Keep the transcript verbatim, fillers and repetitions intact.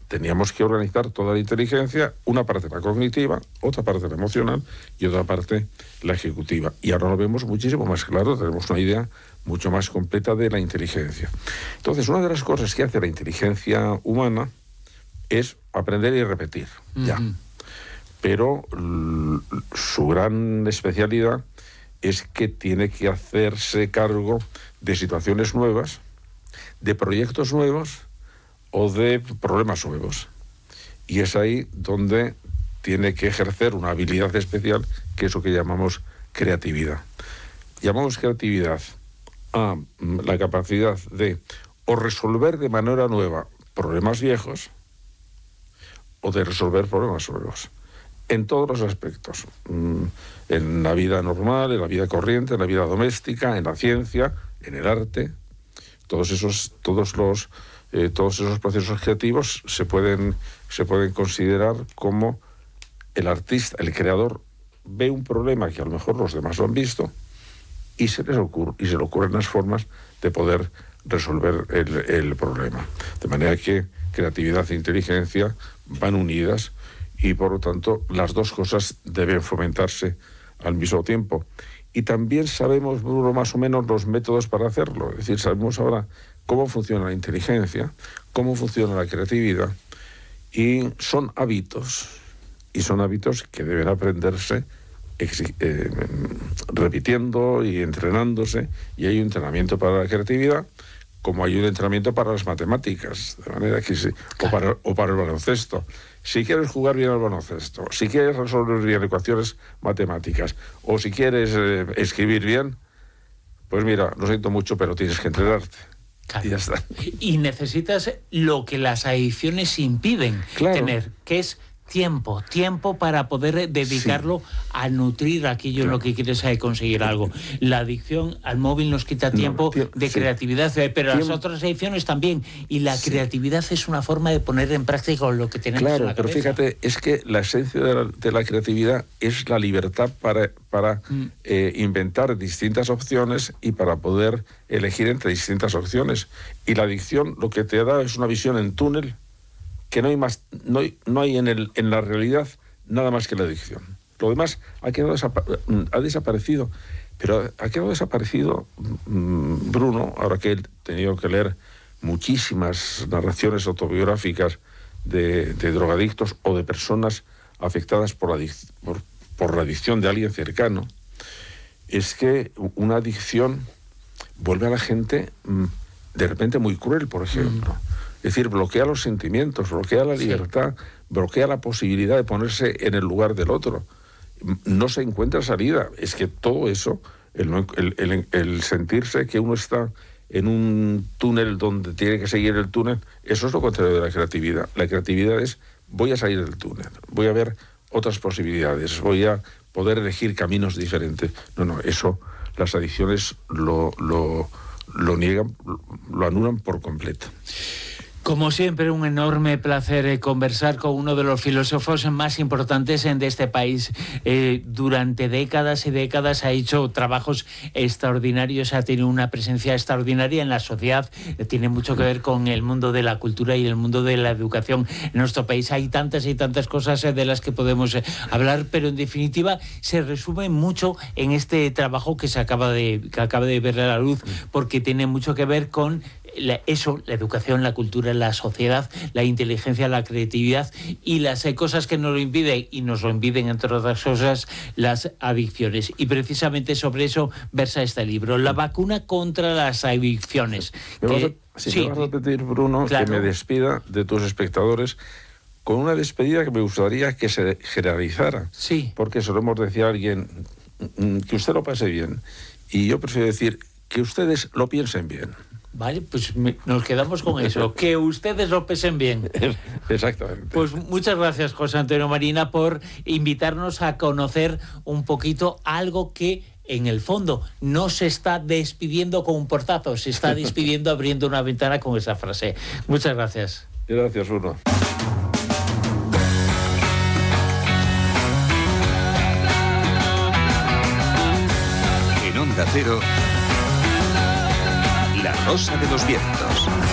teníamos que organizar toda la inteligencia, una parte la cognitiva, otra parte la emocional y otra parte la ejecutiva. Y ahora lo vemos muchísimo más claro, tenemos una idea mucho más completa de la inteligencia. Entonces, una de las cosas que hace la inteligencia humana es aprender y repetir, uh-huh. ya. Pero l- su gran especialidad es que tiene que hacerse cargo de situaciones nuevas, de proyectos nuevos o de problemas nuevos. Y es ahí donde tiene que ejercer una habilidad especial, que es lo que llamamos creatividad. Llamamos creatividad a la capacidad de o resolver de manera nueva problemas viejos o de resolver problemas nuevos. En todos los aspectos. En la vida normal, en la vida corriente, en la vida doméstica, en la ciencia, en el arte. Todos esos, todos los, eh, todos esos procesos creativos se pueden, se pueden considerar como el artista, el creador, ve un problema que a lo mejor los demás lo han visto y se les ocurre, y se le ocurren las formas de poder resolver el, el problema. De manera que creatividad e inteligencia van unidas y, por lo tanto, las dos cosas deben fomentarse al mismo tiempo. Y también sabemos, Bruno, más o menos los métodos para hacerlo. Es decir, sabemos ahora cómo funciona la inteligencia, cómo funciona la creatividad, y son hábitos, y son hábitos que deben aprenderse exi- eh, repitiendo y entrenándose, y hay un entrenamiento para la creatividad, como hay un entrenamiento para las matemáticas, de manera que sí, o para, o para el baloncesto. Si quieres jugar bien al baloncesto, si quieres resolver bien ecuaciones matemáticas, o si quieres eh, escribir bien, pues mira, lo siento mucho, pero tienes que entrenarte. Claro. Y ya está. Y necesitas lo que las adicciones impiden claro. tener, que es tiempo, tiempo para poder dedicarlo sí. a nutrir aquello claro. en lo que quieres conseguir algo. La adicción al móvil nos quita tiempo no, de sí. creatividad, pero tiempo. Las otras adicciones también. Y la sí. creatividad es una forma de poner en práctica lo que tenemos claro, en la cabeza. Claro, pero fíjate, es que la esencia de la, de la creatividad es la libertad para, para mm. eh, inventar distintas opciones y para poder elegir entre distintas opciones. Y la adicción lo que te da es una visión en túnel, que no hay más, no hay, no hay en, el, en la realidad nada más que la adicción. Lo demás ha quedado desapa- ha desaparecido, pero ha quedado desaparecido, mmm, Bruno, ahora que he tenido que leer muchísimas narraciones autobiográficas de, de drogadictos o de personas afectadas por, adic- por, por la adicción de alguien cercano, es que una adicción vuelve a la gente mmm, de repente muy cruel, por ejemplo. Mm. Es decir, bloquea los sentimientos, bloquea la libertad, sí. bloquea la posibilidad de ponerse en el lugar del otro. No se encuentra salida. Es que todo eso, el, el, el, el sentirse que uno está en un túnel donde tiene que seguir el túnel, eso es lo contrario de la creatividad. La creatividad es, voy a salir del túnel, voy a ver otras posibilidades, voy a poder elegir caminos diferentes. No, no, eso las adicciones lo, lo, lo niegan, lo anulan por completo. Como siempre, un enorme placer eh, conversar con uno de los filósofos más importantes en, de este país. Eh, durante décadas y décadas ha hecho trabajos extraordinarios, ha tenido una presencia extraordinaria en la sociedad, eh, tiene mucho que ver con el mundo de la cultura y el mundo de la educación en nuestro país. Hay tantas y tantas cosas eh, de las que podemos eh, hablar, pero en definitiva se resume mucho en este trabajo que se acaba de, que acaba de ver a la luz, porque tiene mucho que ver con La, eso, la educación, la cultura, la sociedad, la inteligencia, la creatividad y las eh, cosas que nos lo impiden, y nos lo impiden, entre otras cosas, las adicciones. Y precisamente sobre eso versa este libro, La vacuna contra las adicciones. Me que, vas a, si sí, me vas a repetir, Bruno, claro. que me despida de tus espectadores con una despedida que me gustaría que se generalizara. Sí. Porque solemos decir a alguien que usted lo pase bien. Y yo prefiero decir que ustedes lo piensen bien. Vale, pues me, nos quedamos con eso, que ustedes lo pesen bien. Exactamente. Pues muchas gracias, José Antonio Marina, por invitarnos a conocer un poquito algo que, en el fondo, no se está despidiendo con un portazo, se está despidiendo abriendo una ventana con esa frase. Muchas gracias. Gracias, Bruno. En Onda Cero, La Rosa de los Vientos.